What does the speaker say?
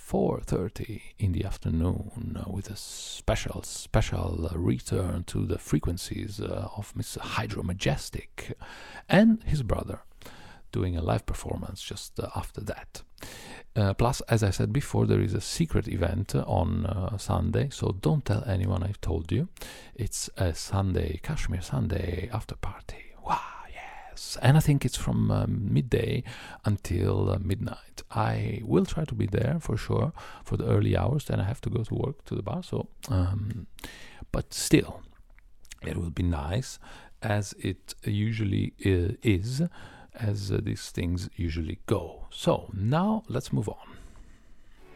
4:30 in the afternoon with a special return to the frequencies of Mr. Hydro Majestic and his brother doing a live performance just after that. Plus, as I said before, there is a secret event on Sunday, so don't tell anyone I've told you. It's a Sunday, Kashmir Sunday after party. Wow, yes. And I think it's from midday until midnight. I will try to be there for sure for the early hours, then I have to go to work to the bar, so but still, it will be nice, as it usually is, as these things usually go. So now let's move on.